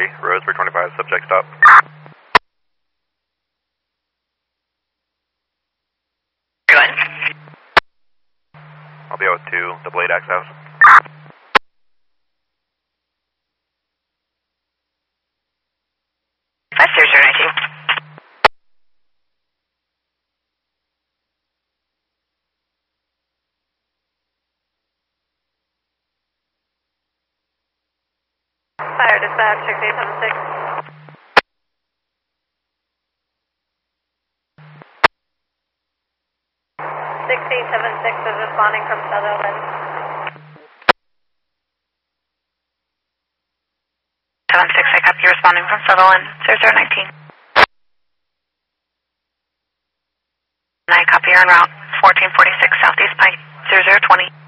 road 325, subject stop. Good. I'll be out with 2, the Blade Axe House. That's 0019. Fire dispatch 6876. 6876 is responding from Sutherland. 76, I copy, responding from Sutherland, 0019. I copy, you're en route, 1446 Southeast Pike, 0020.